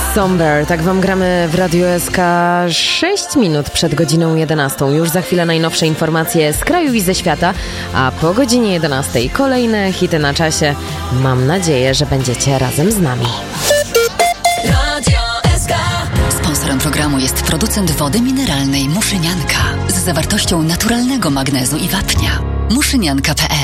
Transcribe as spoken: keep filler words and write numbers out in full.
Somber, tak wam gramy w Radiu S K sześć minut przed godziną jedenastą. Już za chwilę najnowsze informacje z kraju i ze świata, a po godzinie jedenastej kolejne hity na czasie. Mam nadzieję, że będziecie razem z nami. Radio S K. Sponsorem programu jest producent wody mineralnej Muszynianka z zawartością naturalnego magnezu i wapnia. muszynianka kropka p l